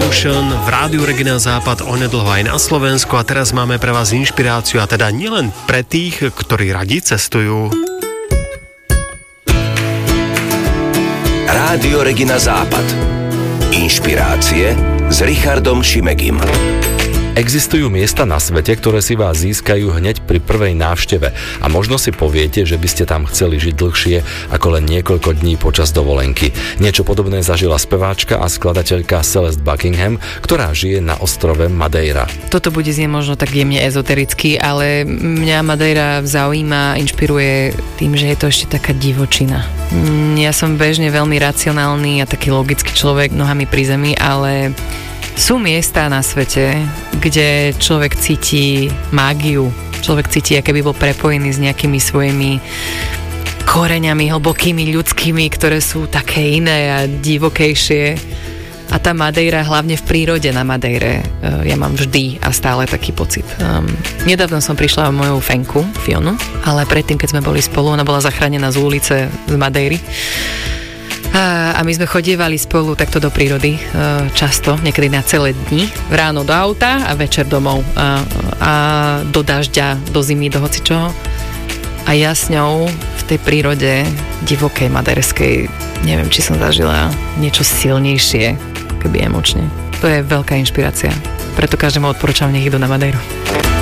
Ocean v Rádiu Regina Západ, onedlho aj na Slovensku, a teraz máme pre vás inšpiráciu, a teda nielen pre tých, ktorí radi cestujú. Rádio Regina Západ. Inšpirácie s Richardom Šimegim. Existujú miesta na svete, ktoré si vás získajú hneď pri prvej návšteve a možno si poviete, že by ste tam chceli žiť dlhšie ako len niekoľko dní počas dovolenky. Niečo podobné zažila speváčka a skladateľka Celeste Buckingham, ktorá žije na ostrove Madeira. Toto bude znieť možno tak jemne ezotericky, ale mňa Madeira zaujíma, inšpiruje tým, že je to ešte taká divočina. Ja som bežne veľmi racionálny a taký logický človek, nohami pri zemi, ale sú miesta na svete, kde človek cíti mágiu. Človek cíti, aké by bol prepojený s nejakými svojimi koreňami, hlbokými, ľudskými, ktoré sú také iné a divokejšie. A tá Madeira, hlavne v prírode na Madeire, ja mám vždy a stále taký pocit. Nedávno som prišla mojou fenku, Fionu, ale predtým, keď sme boli spolu, ona bola zachránená z ulice z Madeiry. A my sme chodievali spolu takto do prírody často, niekedy na celé dni, ráno do auta a večer domov a do dažďa, do zimy, do hocičoho. A ja s ňou v tej prírode divokej, maderskej, neviem, či som zažila niečo silnejšie, keby emočne. To je veľká inšpirácia. Preto každému odporúčam, nech idú na Madeiru.